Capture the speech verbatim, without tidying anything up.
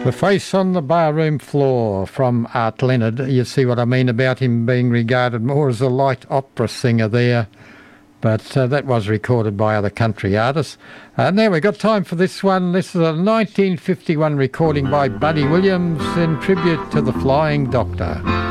The Face on the Barroom Floor from Art Leonard. You see what I mean about him being regarded more as a light opera singer there. But uh, that was recorded by other country artists. Uh, now we've got time for this one. This is a nineteen fifty-one recording by Buddy Williams in tribute to the Flying Doctor.